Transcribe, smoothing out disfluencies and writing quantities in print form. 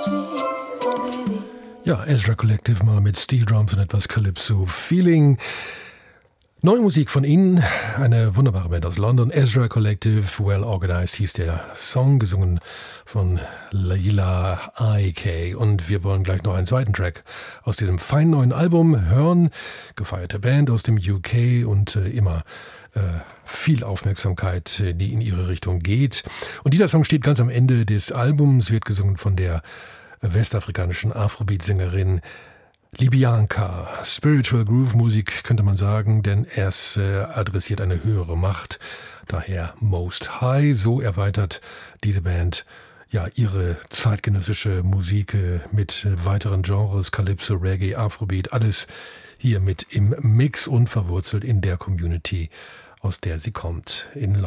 Ja, Ezra Collective mal mit Steel Drums und etwas Calypso Feeling. Neue Musik von Ihnen, eine wunderbare Band aus London, Ezra Collective, Well Organized hieß der Song, gesungen von Leila I.K. Und wir wollen gleich noch einen zweiten Track aus diesem feinen neuen Album hören. Gefeierte Band aus dem UK und immer viel Aufmerksamkeit, die in ihre Richtung geht. Und dieser Song steht ganz am Ende des Albums, wird gesungen von der westafrikanischen Afrobeat-Sängerin Libyanka. Spiritual Groove Musik könnte man sagen, denn es adressiert eine höhere Macht, daher Most High. So erweitert diese Band ja ihre zeitgenössische Musik mit weiteren Genres, Calypso, Reggae, Afrobeat, alles hier mit im Mix und verwurzelt in der Community, aus der sie kommt, in London.